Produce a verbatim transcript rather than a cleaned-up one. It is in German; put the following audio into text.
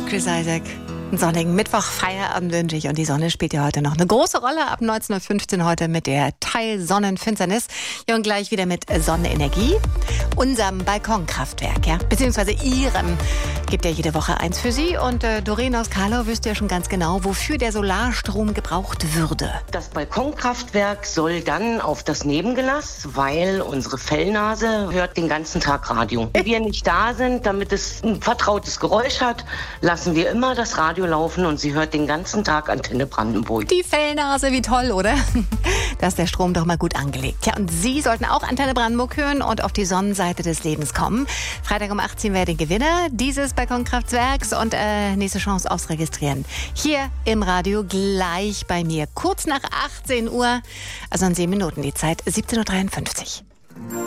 Chris Isaak. Einen sonnigen Mittwoch, Feierabend wünsche ich. Und die Sonne spielt ja heute noch eine große Rolle. Ab neunzehn Uhr fünfzehn heute mit der Teilsonnenfinsternis. Ja, und gleich wieder mit Sonnenenergie. Unserem Balkonkraftwerk, ja. Beziehungsweise Ihrem. Gibt ja jede Woche eins für Sie. Und äh, Doreen aus Karlau wüsste ja schon ganz genau, wofür der Solarstrom gebraucht würde. Das Balkonkraftwerk soll dann auf das Nebengelass, weil unsere Fellnase hört den ganzen Tag Radio. Wenn wir nicht da sind, damit es ein vertrautes Geräusch hat, lassen wir immer das Radio laufen und sie hört den ganzen Tag Antenne Brandenburg. Die Fellnase, wie toll, oder? Da ist der Strom doch mal gut angelegt. Ja, und Sie sollten auch Antenne Brandenburg hören und auf die Sonnenseite des Lebens kommen. Freitag um achtzehn wäre der Gewinner dieses Balkonkraftwerks und äh, nächste Chance aufs Registrieren. Hier im Radio gleich bei mir. Kurz nach achtzehn Uhr, also in sieben Minuten die Zeit, siebzehn Uhr dreiundfünfzig.